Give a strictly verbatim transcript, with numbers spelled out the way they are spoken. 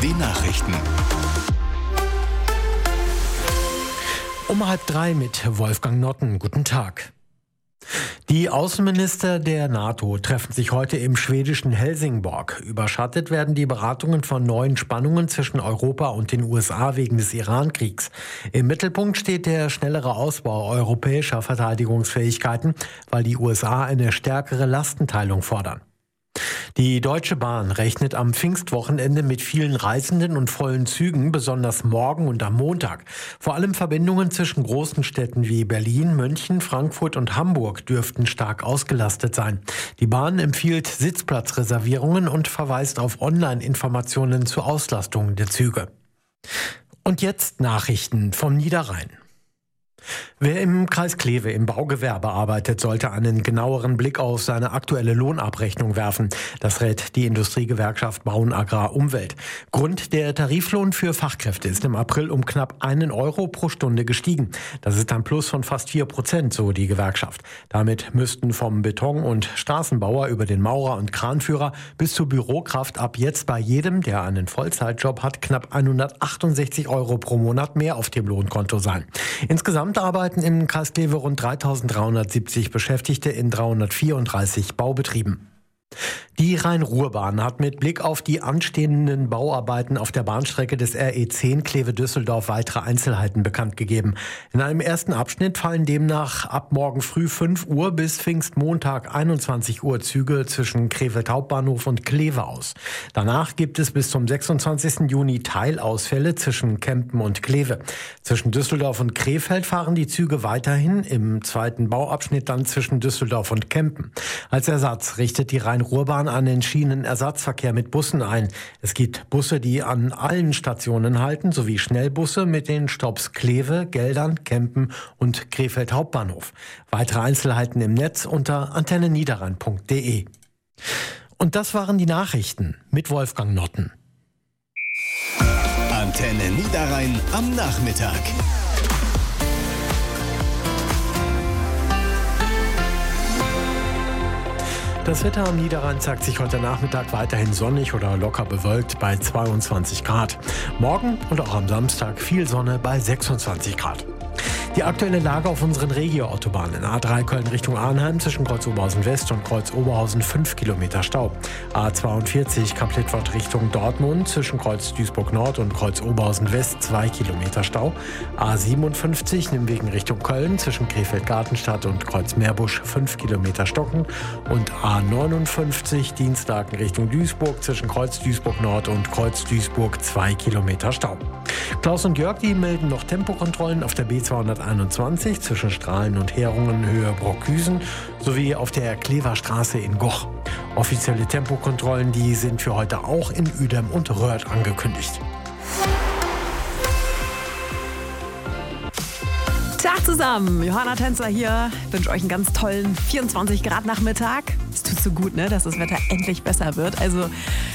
Die Nachrichten. Um halb drei mit Wolfgang Notten. Guten Tag. Die Außenminister der NATO treffen sich heute im schwedischen Helsingborg. Überschattet werden die Beratungen von neuen Spannungen zwischen Europa und den U S A wegen des Iran-Kriegs. Im Mittelpunkt steht der schnellere Ausbau europäischer Verteidigungsfähigkeiten, weil die U S A eine stärkere Lastenteilung fordern. Die Deutsche Bahn rechnet am Pfingstwochenende mit vielen Reisenden und vollen Zügen, besonders morgen und am Montag. Vor allem Verbindungen zwischen großen Städten wie Berlin, München, Frankfurt und Hamburg dürften stark ausgelastet sein. Die Bahn empfiehlt Sitzplatzreservierungen und verweist auf Online-Informationen zur Auslastung der Züge. Und jetzt Nachrichten vom Niederrhein. Wer im Kreis Kleve im Baugewerbe arbeitet, sollte einen genaueren Blick auf seine aktuelle Lohnabrechnung werfen. Das rät die Industriegewerkschaft Braun Agrar Umwelt. Grund: der Tariflohn für Fachkräfte ist im April um knapp einen Euro pro Stunde gestiegen. Das ist ein Plus von fast vier Prozent, so die Gewerkschaft. Damit müssten vom Beton- und Straßenbauer über den Maurer und Kranführer bis zur Bürokraft ab jetzt bei jedem, der einen Vollzeitjob hat, knapp hundertachtundsechzig Euro pro Monat mehr auf dem Lohnkonto sein. Insgesamt arbeiten im Kreis Kleve rund dreitausenddreihundertsiebzig Beschäftigte in dreihundertvierunddreißig Baubetrieben. Die Rhein-Ruhr-Bahn hat mit Blick auf die anstehenden Bauarbeiten auf der Bahnstrecke des R E zehn Kleve-Düsseldorf weitere Einzelheiten bekannt gegeben. In einem ersten Abschnitt fallen demnach ab morgen früh fünf Uhr bis Pfingstmontag einundzwanzig Uhr Züge zwischen Krefeld Hauptbahnhof und Kleve aus. Danach gibt es bis zum sechsundzwanzigsten Juni Teilausfälle zwischen Kempen und Kleve. Zwischen Düsseldorf und Krefeld fahren die Züge weiterhin, im zweiten Bauabschnitt dann zwischen Düsseldorf und Kempen. Als Ersatz richtet die Rhein-Ruhr-Bahn einen Schienenersatzverkehr mit Bussen ein. Es gibt Busse, die an allen Stationen halten, sowie Schnellbusse mit den Stopps Kleve, Geldern, Kempen und Krefeld Hauptbahnhof. Weitere Einzelheiten im Netz unter antenne niederrhein punkt de. Und das waren die Nachrichten mit Wolfgang Notten. Antenne Niederrhein am Nachmittag. Das Wetter am Niederrhein zeigt sich heute Nachmittag weiterhin sonnig oder locker bewölkt bei zweiundzwanzig Grad. Morgen und auch am Samstag viel Sonne bei sechsundzwanzig Grad. Die aktuelle Lage auf unseren Regio-Autobahnen. A drei Köln Richtung Arnheim zwischen Kreuz Oberhausen West und Kreuz Oberhausen fünf Kilometer Stau. A zweiundvierzig Kamp-Littwort Richtung Dortmund zwischen Kreuz Duisburg Nord und Kreuz Oberhausen West zwei Kilometer Stau. A siebenundfünfzig Nimwegen Richtung Köln zwischen Krefeld-Gartenstadt und Kreuz Meerbusch fünf Kilometer Stocken. Und A neunundfünfzig Dienstlaken Richtung Duisburg zwischen Kreuz Duisburg Nord und Kreuz Duisburg zwei Kilometer Stau. Klaus und Jörg, die melden noch Tempokontrollen auf der B zweihunderteinundzwanzig zwischen Strahlen und Herungen Höhe Brockhüsen sowie auf der Kleverstraße in Goch. Offizielle Tempokontrollen, die sind für heute auch in Uedem und Röhrt angekündigt. Tag zusammen, Johanna Tänzer hier. Ich wünsche euch einen ganz tollen vierundzwanzig Grad Nachmittag. Es tut so gut, ne, dass das Wetter endlich besser wird. Also